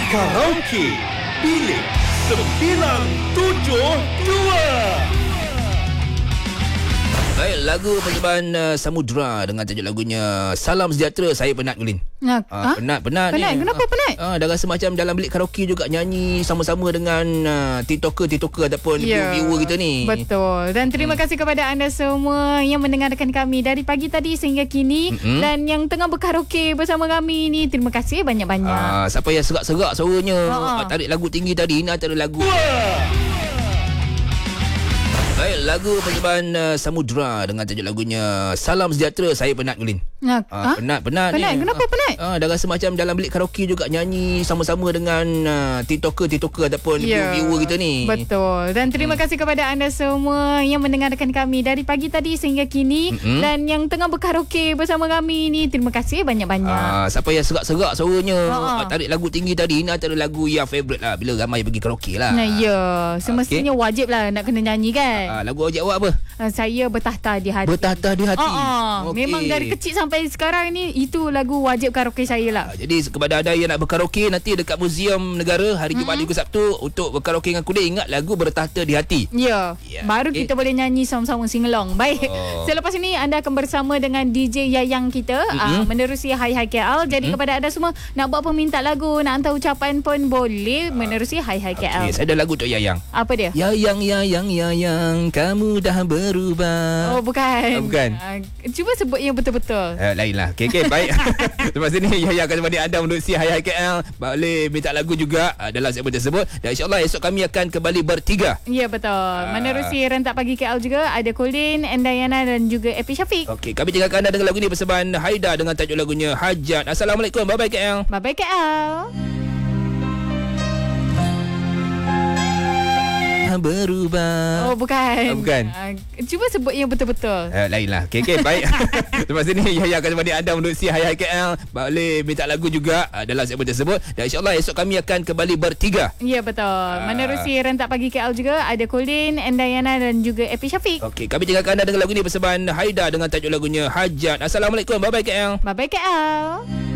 Karaoke Bilik 972. Baik, lagu percubaan Samudra dengan tajuk lagunya Salam Sejahtera. Saya penat, Gulin. Penat Penat? ni. Kenapa penat? Dah rasa macam dalam bilik karaoke juga nyanyi sama-sama dengan TikToker ataupun viewer kita ni. Betul. Dan terima kasih kepada anda semua yang mendengarkan kami dari pagi tadi sehingga kini. Dan yang tengah berkaraoke bersama kami ni, terima kasih banyak-banyak. Siapa yang serak-serak suaranya, tarik lagu tinggi tadi, ini antara lagu. Baik, lagu percubaan Samudra dengan tajuk lagunya Salam Sejahtera. Saya penat, Gulin. Penat ni. Kenapa penat? Dah rasa macam dalam bilik karaoke juga nyanyi sama-sama dengan TikToker ataupun viewer kita ni. Betul. Dan terima kasih kepada anda semua yang mendengarkan kami dari pagi tadi sehingga kini. Dan yang tengah berkaraoke bersama kami ni, terima kasih banyak-banyak. Siapa yang serak-serak suaranya, tarik lagu tinggi tadi, ini antara lagu yang favourite lah bila ramai pergi karaoke lah. Semestinya wajib lah nak kena nyanyi kan. Lagu awak apa? Saya Bertahta di Hati. Bertahta di Hati. Memang dari kecil sampai sekarang ni, itu lagu wajib karaoke saya lah. Jadi kepada anda yang nak berkaraoke nanti dekat Muzium Negara hari Jumaat hingga Sabtu untuk berkaraoke dengan kulit, ingat lagu Bertahta di Hati. Baru kita boleh nyanyi sama-sama singelong. Baik. Selepas ini anda akan bersama dengan DJ Yayang kita menerusi Hai Hai KL. Jadi kepada anda semua nak buat peminta lagu, nak hantar ucapan pun boleh menerusi Hai Hai KL. Saya ada lagu untuk Yayang. Apa dia? Yayang, kamu dah berubah. Bukan. Bukan. Cuba sebut yang betul-betul. Lain lah. Okay, baik. Lepas ini Yahya akan temani anda menerusi Hai Hai KL. Boleh minta lagu juga dalam segmen tersebut. Dan insyaAllah esok kami akan kembali bertiga. Ya, betul. Menerusi Rentak Pagi KL juga ada Colin, Endayana dan juga Epi Syafiq. Okey, kami tinggalkan anda dengan lagu ni persembahan Haida dengan tajuk lagunya Hajat. Assalamualaikum. Bye-bye KL. Bye-bye KL. Berubah. Bukan. Cuba sebut yang betul-betul. Lain lah. Okay, baik. Lepas ini Yahya akan temani anda menerusi Hai Hai KL. Boleh minta lagu juga dalam segmen tersebut. Dan insyaAllah esok kami akan kembali bertiga. Ya, betul. Menerusi Rentak Pagi KL juga ada Colin, Endayana dan juga Epi Syafiq. Okey, kami tinggalkan anda dengan lagu ni persembahan Haida dengan tajuk lagunya Hajat. Assalamualaikum. Bye-bye KL. Bye-bye KL.